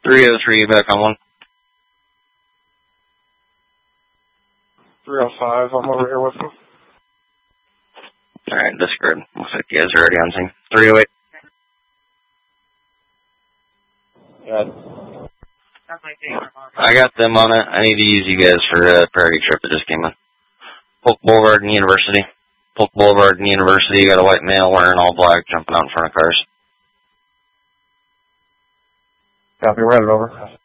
303, back on one. 305, I'm over here with him. Alright, discord. Looks like you guys are already on scene. 308. Yeah. I got them on it. I need to use you guys for a priority trip that just came in. Polk Boulevard and University. Polk Boulevard and University, you got a white male wearing all black jumping out in front of cars. Copy, run it over.